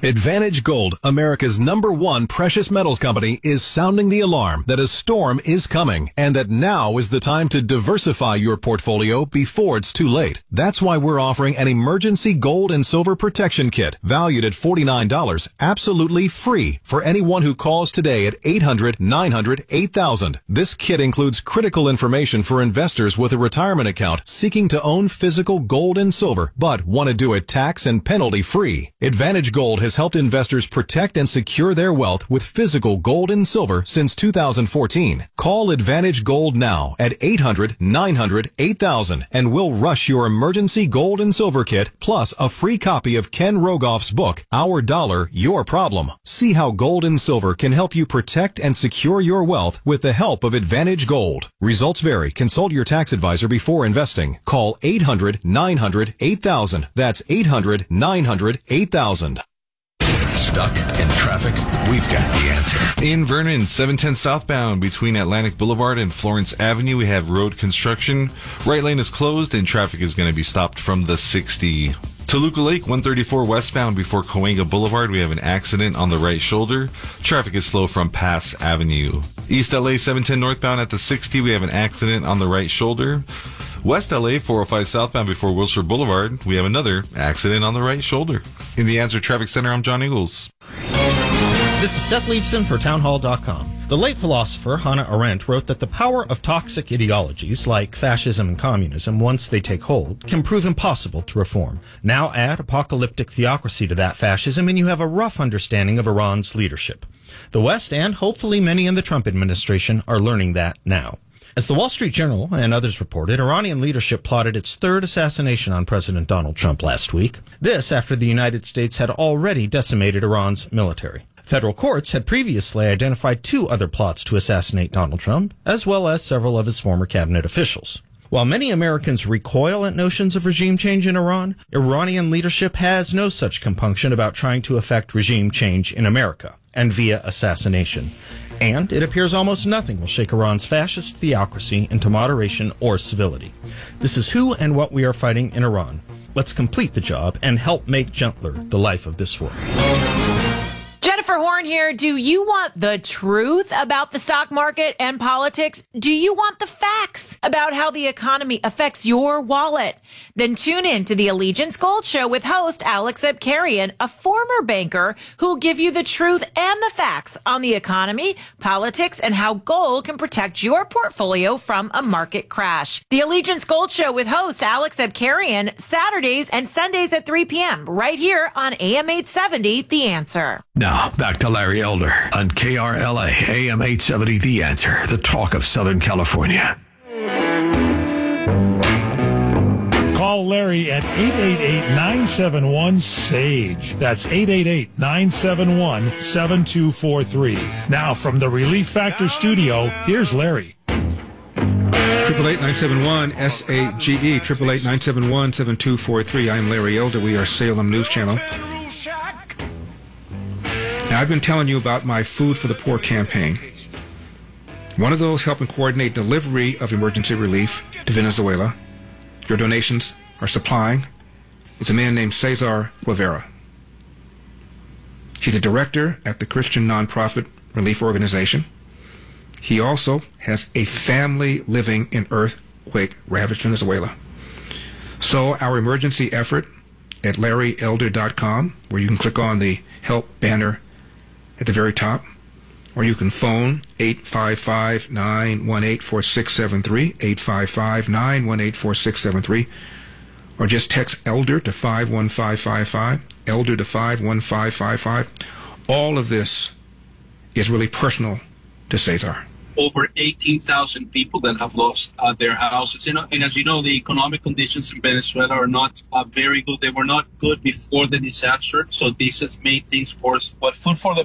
Advantage Gold, America's #1 precious metals company, is sounding the alarm that a storm is coming and that now is the time to diversify your portfolio before it's too late. That's why we're offering an emergency gold and silver protection kit valued at $49, absolutely free for anyone who calls today at 800-900-8000. This kit includes critical information for investors with a retirement account seeking to own physical gold and silver but want to do it tax and penalty free. Advantage Gold has helped investors protect and secure their wealth with physical gold and silver since 2014. Call Advantage Gold now at 800-900-8000 and we'll rush your emergency gold and silver kit plus a free copy of Ken Rogoff's book, Our Dollar, Your Problem. See how gold and silver can help you protect and secure your wealth with the help of Advantage Gold. Results vary. Consult your tax advisor before investing. Call 800-900-8000. That's 800-900-8000. Stuck in traffic? We've got the answer. In Vernon, 710 southbound between Atlantic Boulevard and Florence Avenue, we have road construction. Right lane is closed and traffic is going to be stopped from the 60. Toluca Lake, 134 westbound before Cahuenga Boulevard, we have an accident on the right shoulder. Traffic is slow from Pass Avenue. East LA, 710 northbound at the 60, we have an accident on the right shoulder. West LA, 405 southbound before Wilshire Boulevard, we have another accident on the right shoulder. In the Answer Traffic Center, I'm John Eagles. This is Seth Leibson for townhall.com. The late philosopher Hannah Arendt wrote that the power of toxic ideologies like fascism and communism, once they take hold, can prove impossible to reform. Now add apocalyptic theocracy to that fascism and you have a rough understanding of Iran's leadership. The West and hopefully many in the Trump administration are learning that now. As the Wall Street Journal and others reported, Iranian leadership plotted its third assassination on President Donald Trump last week. This after the United States had already decimated Iran's military. Federal courts had previously identified 2 other plots to assassinate Donald Trump, as well as several of his former cabinet officials. While many Americans recoil at notions of regime change in Iran, Iranian leadership has no such compunction about trying to effect regime change in America, and via assassination. And it appears almost nothing will shake Iran's fascist theocracy into moderation or civility. This is who and what we are fighting in Iran. Let's complete the job and help make gentler the life of this world. Jennifer Horn here. Do you want the truth about the stock market and politics? Do you want the facts about how the economy affects your wallet? Then tune in to the Allegiance Gold Show with host Alex Abkarian, a former banker who'll give you the truth and the facts on the economy, politics, and how gold can protect your portfolio from a market crash. The Allegiance Gold Show with host Alex Abkarian, Saturdays and Sundays at 3 p.m. right here on AM 870, The Answer. Now, back to Larry Elder on KRLA, AM 870, The Answer, the talk of Southern California. Call Larry at 888-971-SAGE. That's 888-971-7243. Now, from the Relief Factor studio, here's Larry. 888-971-SAGE, 888-971-7243. I'm Larry Elder. We are Salem News Channel. Now, I've been telling you about my Food for the Poor campaign. One of those helping coordinate delivery of emergency relief to Venezuela. Your donations are supplying. It's a man named Cesar Guevara. He's a director at the Christian nonprofit relief organization. He also has a family living in earthquake-ravaged Venezuela. So our emergency effort at LarryElder.com, where you can click on the help banner at the very top, or you can phone 855-918-4673, 855-918-4673, or just text ELDER to 51555, ELDER to 51555. All of this is really personal to Cesar. Over 18,000 people that have lost their houses. And as you know, the economic conditions in Venezuela are not very good. They were not good before the disaster, so this has made things worse. But Food for the